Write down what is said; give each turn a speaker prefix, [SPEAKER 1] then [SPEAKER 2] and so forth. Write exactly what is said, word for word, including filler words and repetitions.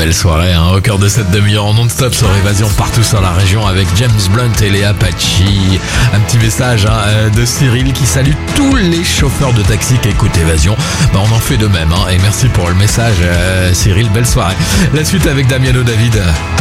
[SPEAKER 1] belle soirée hein, au cœur de cette demi-heure en non-stop sur Évasion partout sur la région avec James Blunt et Léa Pachi. Un petit message hein, de Cyril qui salue tous les chauffeurs de taxi qui écoutent Évasion. Bah, on en fait de même hein, et merci pour le message euh, Cyril, belle soirée. La suite avec Damiano David.